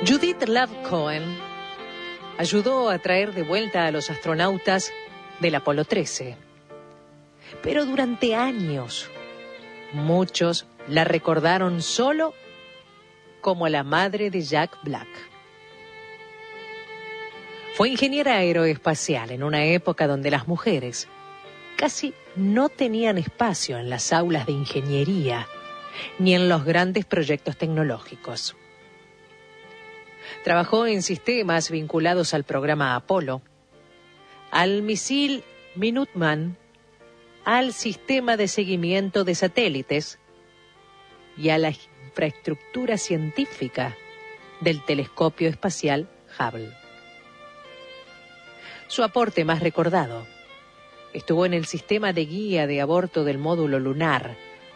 Judith Love Cohen ayudó a traer de vuelta a los astronautas del Apolo 13. Pero durante años, muchos la recordaron solo como la madre de Jack Black. Fue ingeniera aeroespacial en una época donde las mujeres casi no tenían espacio en las aulas de ingeniería ni en los grandes proyectos tecnológicos. Trabajó en sistemas vinculados al programa Apolo, al misil Minuteman, al sistema de seguimiento de satélites y a la infraestructura científica del telescopio espacial Hubble. Su aporte más recordado estuvo en el sistema de guía de aborto del módulo lunar,